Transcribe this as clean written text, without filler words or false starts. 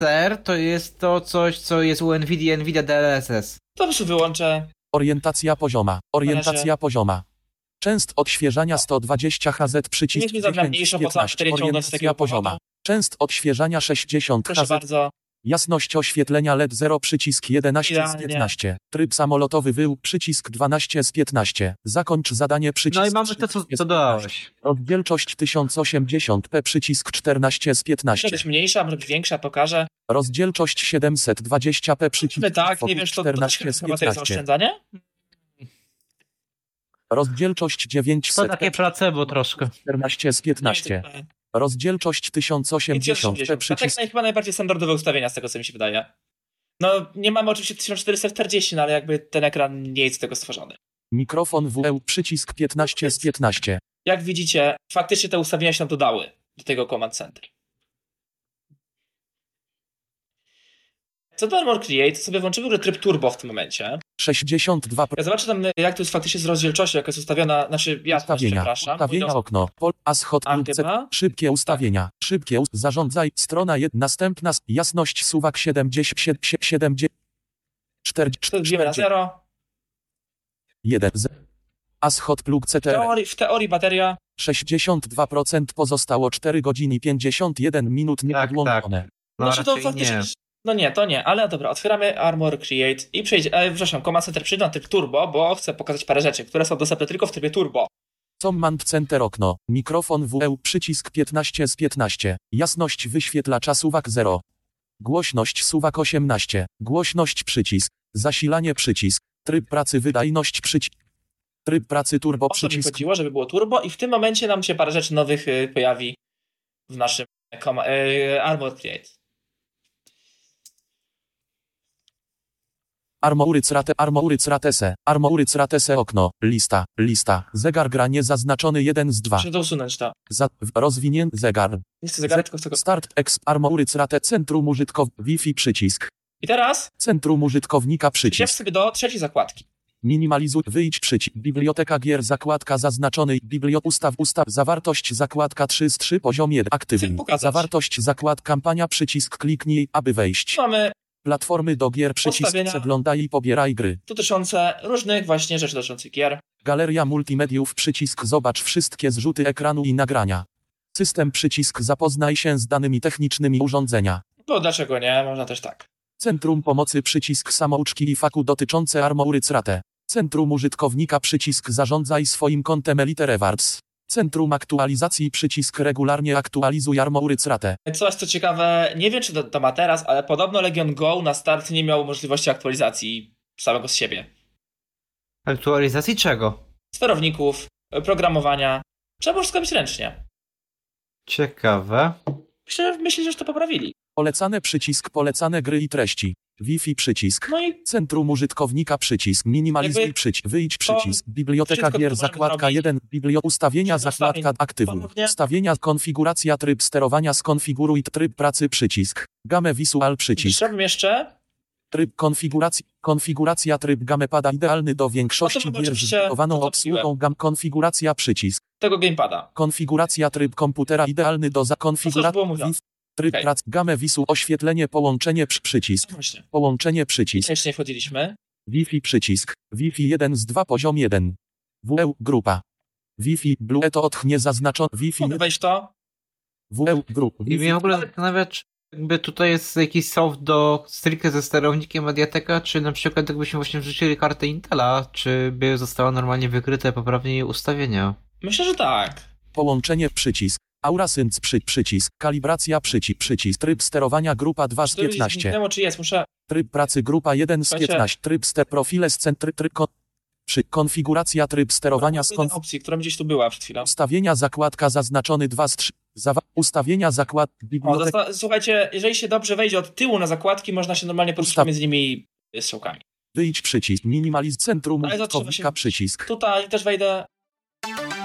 Ser to jest to coś, co jest u NVIDIA DLSS. To po prostu wyłączę. Orientacja pozioma. Orientacja pozioma. Częst odświeżania 120 Hz przycisk Niech mi zabra mniejszą moc baterii ciągnąć z Orientacja takiego pozioma. powodu. Częst odświeżania 60 Proszę Hz. bardzo. Jasność oświetlenia LED 0 przycisk 11 z Idealnie. 15. Tryb samolotowy wył przycisk 12 z 15. Zakończ zadanie przycisk No i mamy to, 13 co z dodałeś. 15. Rozdzielczość 1080p przycisk 14 z Może 15. być mniejsza, może być większa, pokażę. Rozdzielczość 720p przycisk Czy tak, nie wiesz, to też 14 z chyba to jest 15. oszczędzanie? Rozdzielczość To 900p takie placebo troszkę. 14 z 15. Rozdzielczość 1080p To przycisk. tak chyba najbardziej standardowe ustawienia z tego, co mi się wydaje. No, nie mamy oczywiście 1440, no ale jakby ten ekran nie jest z tego stworzony. Mikrofon WE przycisk 15 z 15. Jak widzicie, faktycznie te ustawienia się nam dodały do tego Command Center. Co do Armor Create, sobie włączymy w ogóle tryb turbo w tym momencie. 62 Ja zobaczę tam, jak to jest faktycznie z rozdzielczością, jak jest ustawiona, znaczy jasność, ustawienia. przepraszam. Ustawienia Mówiąc- okno. Pol ashot A, lub C. chyba? Szybkie ustawienia. Szybkie zarządzaj. Strona 1. Następna jasność suwak 70 70 Wbijemy na 0. 1 ashot plug CTR. W teorii bateria 62% pozostało 4 godziny 51 minut niepodłączone. No Znaczy to raczej faktycznie. nie. No nie, to nie, ale dobra, otwieramy Armor Create i przepraszam, Command Center przejdę na tryb turbo, bo chcę pokazać parę rzeczy, które są dostępne tylko w trybie turbo. Command Center okno. Mikrofon WE przycisk 15 z 15. Jasność wyświetlacza suwak 0. Głośność suwak 18. Głośność przycisk. Zasilanie przycisk. Tryb pracy wydajność przycisk. Tryb pracy turbo O to mi przycisk. chodziło, żeby było turbo i w tym momencie nam się parę rzeczy nowych pojawi w naszym Armor Create. Armouryc ratese okno. Lista. Zegar gra niezaznaczony 1 z 2. Muszę to usunąć, to. Rozwinięty zegar. Nie chcę zegarek, tylko chcę go... Start Armouryc rate centrum Wi-Fi przycisk. I teraz Centrum użytkownika przejdziemy przycisk. sobie do trzeciej zakładki. Minimalizuj, wyjdź przycisk. Biblioteka gier, zakładka zaznaczony. Ustaw. Zawartość, zakładka 3 z 3, poziom 1. Aktywny. Chcę pokazać. Zawartość, kampania, przycisk, kliknij, aby wejść. Mamy Platformy do gier, przycisk, Ustawienia. przeglądaj i pobieraj gry. dotyczące różnych właśnie rzeczy dotyczących gier. Galeria multimediów, przycisk, zobacz wszystkie zrzuty ekranu i nagrania. System, przycisk, zapoznaj się z danymi technicznymi urządzenia. Bo dlaczego nie? Można też tak. Centrum pomocy, przycisk, samouczki i faku dotyczące Armouryc rate. Centrum użytkownika, przycisk, zarządzaj swoim kontem Elite Rewards. Centrum aktualizacji, przycisk, regularnie aktualizuj Armouryc rate. Coś co ciekawe, nie wiem czy to ma teraz, ale podobno Legion Go na start nie miał możliwości aktualizacji samego z siebie. Aktualizacji czego? Sterowników, programowania. Trzeba było wszystko robić ręcznie. Ciekawe. Myślę, że już to poprawili. Polecane gry i treści. Wi-Fi przycisk. No i Centrum użytkownika przycisk. Minimalizuj Jakby wyjdź to przycisk. Biblioteka wszystko, gier, co możemy zakładka zrobić. 1. Ustawienia, Wszystko zakładka ustawień. aktywuj. Ponownie. Ustawienia, konfiguracja, tryb sterowania, skonfiguruj tryb pracy przycisk. Game Visual przycisk. zrobimy jeszcze. Tryb konfiguracja tryb gamepada idealny do większości No to gier z oczywiście zbudowaną to obsługą konfiguracja przycisk. Tego gamepada. Konfiguracja tryb komputera idealny do To co już zakonfiguracji. było mówione. Tryb Okej. prac game Visu oświetlenie połączenie przycisk. Właśnie. Połączenie przycisk. Jeszcze nie wchodziliśmy. Wi-Fi przycisk. Wi-Fi 1 z 2 poziom 1. WE grupa. Wi-Fi Blue to odchnie zaznaczone. Wi-Fi Mogę wejść w to? WE grup. I mnie w ogóle zastanawia, czy jakby tutaj jest jakiś soft do stricte ze sterownikiem Mediateka, czy na przykład jakbyśmy właśnie wrzucili kartę Intela, czy by została normalnie wykryte poprawnie jej ustawienia. Myślę, że tak. Połączenie przycisk. Aurasync przycisk. Kalibracja przycisk. Tryb sterowania grupa 2 z To już 15. zniknęło, czy jest? Muszę... Tryb pracy grupa 1 z Słuchajcie. 15. Tryb profile z centry konfiguracja tryb sterowania z Jedna opcji, która gdzieś tu była przed chwilą. ustawienia zakładka zaznaczony 2 z 3. Ustawienia biblioteka. Słuchajcie, jeżeli się dobrze wejdzie od tyłu na zakładki, można się normalnie poruszać między nimi strzałkami. Wyjdź przycisk. Minimaliz centrum Ale zobaczymy użytkownika się- przycisk. Tutaj też wejdę.